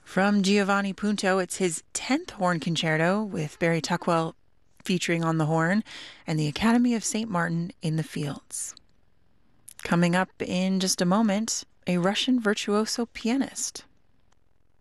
From Giovanni Punto, it's his 10th horn concerto with Barry Tuckwell featuring on the horn and the Academy of St. Martin in the fields. Coming up in just a moment, a Russian virtuoso pianist.